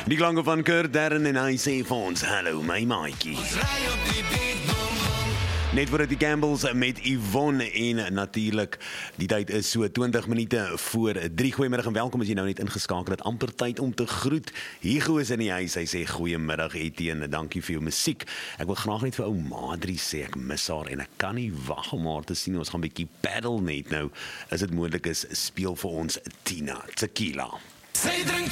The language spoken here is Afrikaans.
Die klanke van Kurt Darren en hy sê vir ons, hallo my maatjie. Net voordat die Campbells met Yvonne en natuurlik, die tyd is so 20 minute voor 3. Goeiemiddag en welkom as jy nou net ingeskakel het, amper tyd om te groet. Hugo is in die huis, hy sê goeiemiddag Etienne, dankie vir jou musiek. Ek wil graag net vir ou Madri sê, ek mis haar en ek kan nie wag om haar te sien, ons gaan 'n bietjie paddle net nou, as dit moontlik is, speel vir ons Tina Tequila.